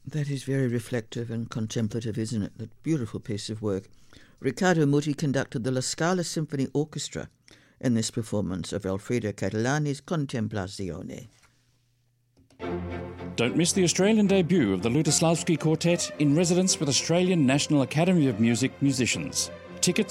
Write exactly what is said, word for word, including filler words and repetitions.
That is very reflective and contemplative, isn't it? That beautiful piece of work. Riccardo Muti conducted the La Scala Symphony Orchestra in this performance of Alfredo Catalani's Contemplazione. Don't miss the Australian debut of the Lutoslavsky Quartet in residence with Australian National Academy of Music musicians. Tickets